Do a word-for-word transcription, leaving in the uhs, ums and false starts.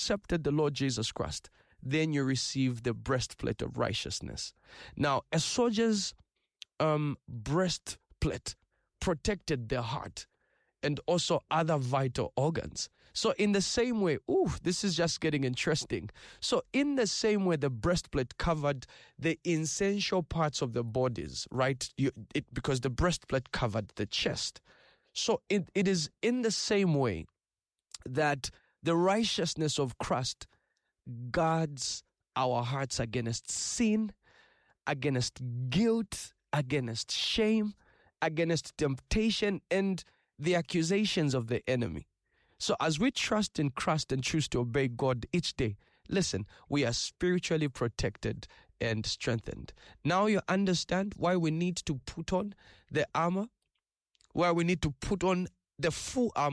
accepted the Lord Jesus Christ, then you receive the breastplate of righteousness. Now, a soldier's um, breastplate protected their heart and also other vital organs. So in the same way, ooh, this is just getting interesting. So in the same way, the breastplate covered the essential parts of the bodies, right? You, it, because the breastplate covered the chest. So it, it is in the same way that the righteousness of Christ guards our hearts against sin, against guilt, against shame, against temptation, and the accusations of the enemy. So as we trust in Christ and choose to obey God each day, listen, we are spiritually protected and strengthened. Now you understand why we need to put on the armor, why we need to put on the full armor